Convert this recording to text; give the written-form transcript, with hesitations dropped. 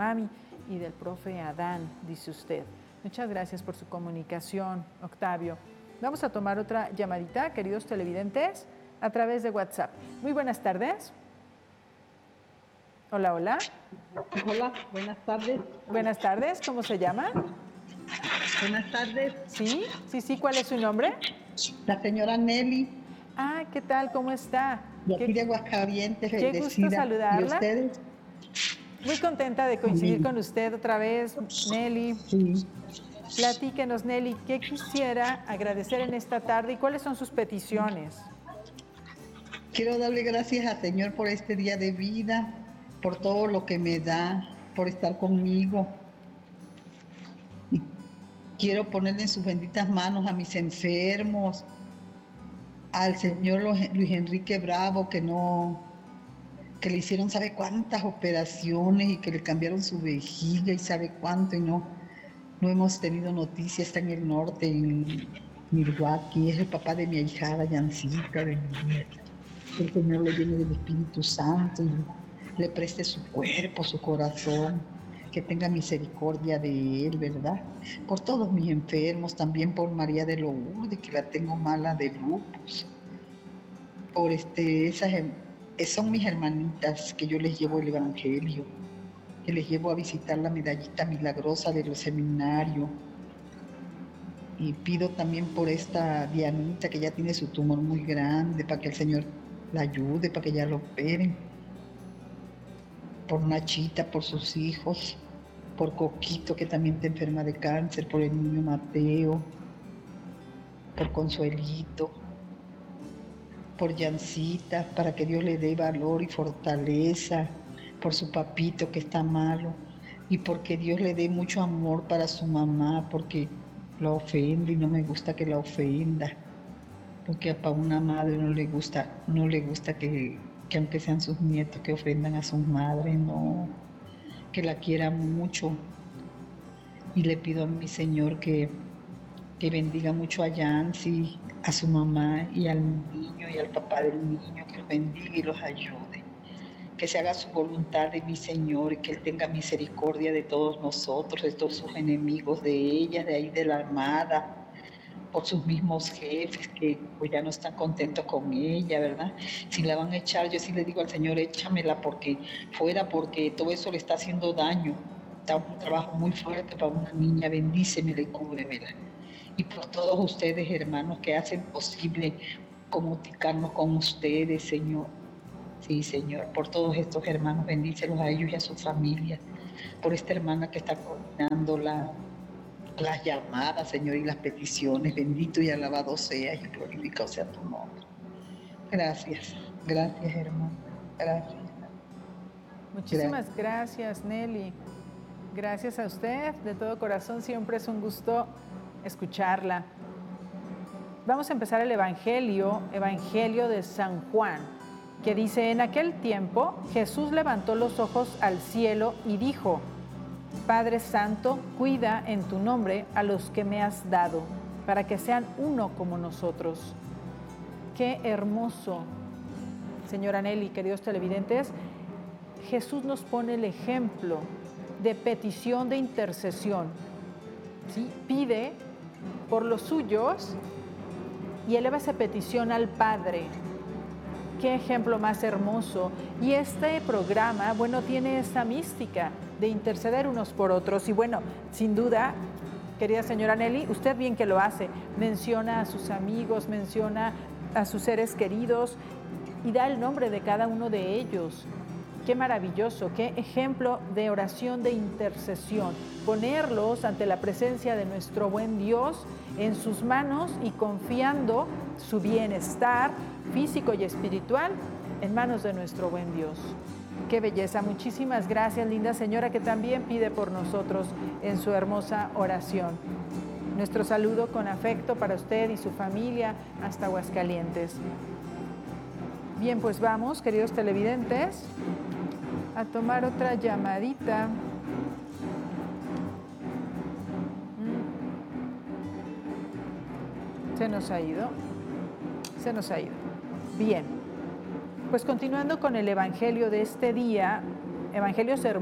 Mami y del profe Adán, dice usted. Muchas gracias por su comunicación, Octavio. Vamos a tomar otra llamadita, queridos televidentes, a través de WhatsApp. Muy buenas tardes. Hola, hola. Hola, buenas tardes. Buenas tardes, ¿cómo se llama? Buenas tardes. Sí, ¿cuál es su nombre? La señora Nelly, Ah, ¿qué tal? ¿Cómo está? de aquí de Aguascalientes, Qué gusto bendecida. ¿Y saludarla. ustedes? Muy contenta de coincidir con usted otra vez, Nelly. Sí. Platíquenos, Nelly, ¿qué quisiera agradecer en esta tarde y cuáles son sus peticiones? Quiero darle gracias al Señor por este día de vida, por todo lo que me da, por estar conmigo. Y quiero ponerle en sus benditas manos a mis enfermos, al señor Luis Enrique Bravo, que le hicieron sabe cuántas operaciones y que le cambiaron su vejiga y sabe cuánto, y no hemos tenido noticias. Está en el norte, en Milwaukee. Es el papá de mi ahijada Yancita, de mi nieta. Que el Señor le llene del Espíritu Santo y le preste su cuerpo, su corazón, que tenga misericordia de él, ¿verdad? Por todos mis enfermos, también por María de Lourdes, que la tengo mala de lupus. Por son mis hermanitas que yo les llevo el Evangelio, que les llevo a visitar la medallita milagrosa de los seminarios. Y pido también por esta Dianita, que ya tiene su tumor muy grande, para que el Señor la ayude, para que ya lo operen. Por Nachita, por sus hijos, por Coquito, que también está enferma de cáncer, por el niño Mateo, por Consuelito, por Yancita, para que Dios le dé valor y fortaleza, por su papito que está malo, y porque Dios le dé mucho amor para su mamá, porque la ofende y no me gusta que la ofenda, porque para una madre no le gusta que aunque sean sus nietos, que ofendan a sus madres, no, que la quiera mucho. Y le pido a mi Señor que bendiga mucho a Yancy, a su mamá y al niño y al papá del niño, que los bendiga y los ayude. Que se haga su voluntad de mi Señor y que Él tenga misericordia de todos nosotros, de todos sus enemigos, de ella, de ahí de la armada, por sus mismos jefes que pues ya no están contentos con ella, ¿verdad? Si la van a echar, yo sí le digo al Señor, échamela porque todo eso le está haciendo daño. Está un trabajo muy fuerte para una niña, bendícemela y cúbremela. Y por todos ustedes, hermanos, que hacen posible comunicarnos con ustedes, Señor. Sí, Señor, por todos estos hermanos, bendícelos a ellos y a sus familias. Por esta hermana que está coordinando las llamadas, Señor, y las peticiones. Bendito y alabado sea y glorificado sea tu nombre. Gracias, hermano. Gracias. Muchísimas gracias, Nelly. Gracias a usted, de todo corazón, siempre es un gusto escucharla. Vamos a empezar el Evangelio de San Juan, que dice: en aquel tiempo Jesús levantó los ojos al cielo y dijo: Padre Santo, cuida en tu nombre a los que me has dado, para que sean uno como nosotros. Qué hermoso, señora Nelly, queridos televidentes. Jesús nos pone el ejemplo de petición, de intercesión. ¿Sí? Pide por los suyos y eleva esa petición al Padre. Qué ejemplo más hermoso. Y este programa, bueno, tiene esa mística de interceder unos por otros. Y bueno, sin duda, querida señora Nelly, usted bien que lo hace. Menciona a sus amigos, menciona a sus seres queridos y da el nombre de cada uno de ellos. Qué maravilloso, qué ejemplo de oración, de intercesión. Ponerlos ante la presencia de nuestro buen Dios en sus manos y confiando su bienestar físico y espiritual en manos de nuestro buen Dios. Qué belleza. Muchísimas gracias, linda señora, que también pide por nosotros en su hermosa oración. Nuestro saludo con afecto para usted y su familia hasta Aguascalientes. Bien, pues vamos, queridos televidentes, a tomar otra llamadita. Se nos ha ido. Bien, pues continuando con el Evangelio de este día, Evangelios hermosos.